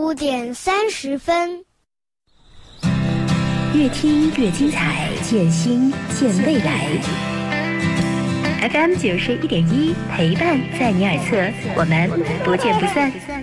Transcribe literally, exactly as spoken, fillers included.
五点三十分。 越听越精彩，见心见未来。F M 九十一点一，陪伴在你耳侧，我们不见不散。